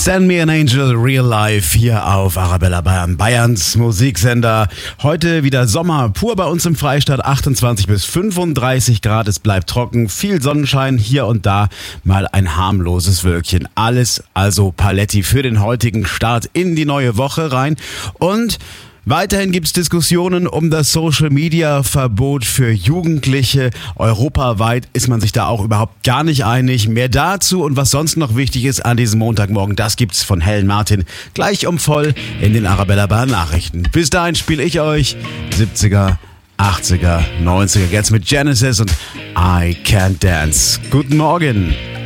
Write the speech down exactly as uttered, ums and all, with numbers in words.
Send Me an Angel, Real Life, hier auf Arabella Bayern, Bayerns Musiksender. Heute wieder Sommer pur bei uns im Freistaat, achtundzwanzig bis fünfunddreißig Grad, es bleibt trocken, viel Sonnenschein, hier und da mal ein harmloses Wölkchen. Alles also Paletti für den heutigen Start in die neue Woche rein. Und weiterhin gibt es Diskussionen um das Social-Media-Verbot für Jugendliche. Europaweit ist man sich da auch überhaupt gar nicht einig. Mehr dazu und was sonst noch wichtig ist an diesem Montagmorgen, das gibt's von Helen Martin gleich um voll in den Arabella Bayern Nachrichten. Bis dahin spiele ich euch siebziger, achtziger, neunziger jetzt mit Genesis und I Can't Dance. Guten Morgen.